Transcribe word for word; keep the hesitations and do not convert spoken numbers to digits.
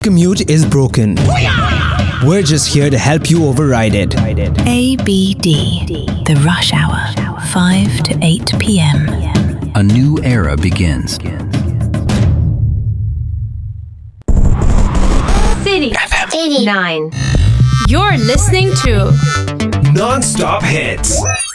commute is broken. We're just here to help you override it. A B D, the rush hour, five to eight p.m. A new era begins. City F M eighty-nine. You're listening to Non-stop hits.